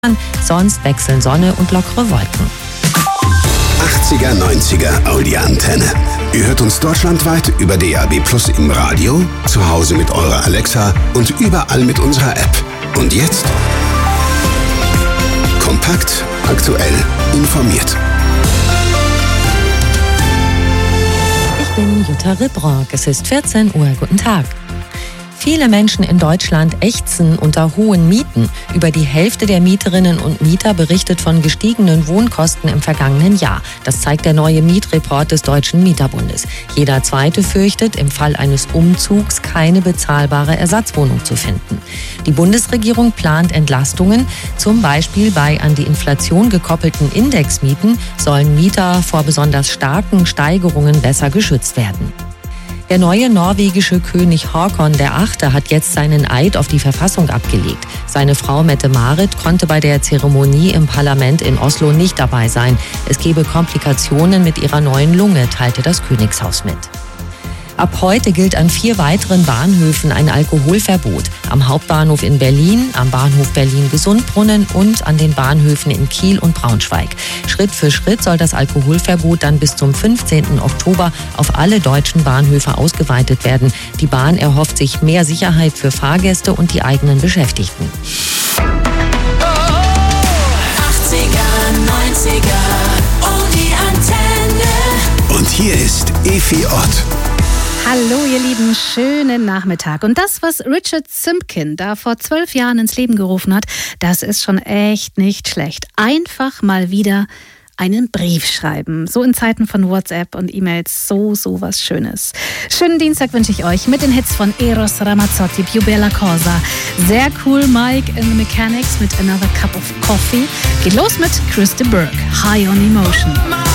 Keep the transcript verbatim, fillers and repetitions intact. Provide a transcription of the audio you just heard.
Sonst wechseln Sonne und lockere Wolken. achtziger, neunziger Audi-Antenne. Ihr hört uns deutschlandweit über D A B Plus im Radio, zu Hause mit eurer Alexa und überall mit unserer App. Und jetzt kompakt, aktuell, informiert. Ich bin Jutta Ribrock. Es ist vierzehn Uhr. Guten Tag. Viele Menschen in Deutschland ächzen unter hohen Mieten. Über die Hälfte der Mieterinnen und Mieter berichtet von gestiegenen Wohnkosten im vergangenen Jahr. Das zeigt der neue Mietreport des Deutschen Mieterbundes. Jeder Zweite fürchtet, im Fall eines Umzugs keine bezahlbare Ersatzwohnung zu finden. Die Bundesregierung plant Entlastungen. Zum Beispiel bei an die Inflation gekoppelten Indexmieten sollen Mieter vor besonders starken Steigerungen besser geschützt werden. Der neue norwegische König Håkon der Achte hat jetzt seinen Eid auf die Verfassung abgelegt. Seine Frau Mette-Marit konnte bei der Zeremonie im Parlament in Oslo nicht dabei sein. Es gebe Komplikationen mit ihrer neuen Lunge, teilte das Königshaus mit. Ab heute gilt an vier weiteren Bahnhöfen ein Alkoholverbot. Am Hauptbahnhof in Berlin, am Bahnhof Berlin-Gesundbrunnen und an den Bahnhöfen in Kiel und Braunschweig. Schritt für Schritt soll das Alkoholverbot dann bis zum fünfzehnten Oktober auf alle deutschen Bahnhöfe ausgeweitet werden. Die Bahn erhofft sich mehr Sicherheit für Fahrgäste und die eigenen Beschäftigten. achtziger, neunziger, oh die Antenne. Und hier ist Efi Ott. Hallo ihr Lieben, schönen Nachmittag. Und das, was Richard Simpkin da vor zwölf Jahren ins Leben gerufen hat, das ist schon echt nicht schlecht. Einfach mal wieder einen Brief schreiben. So in Zeiten von WhatsApp und E-Mails, so, so was Schönes. Schönen Dienstag wünsche ich euch mit den Hits von Eros Ramazzotti, Più Bella Cosa. Sehr cool, Mike and the Mechanics mit Another Cup of Coffee. Geht los mit Chris de Burgh, High on Emotion.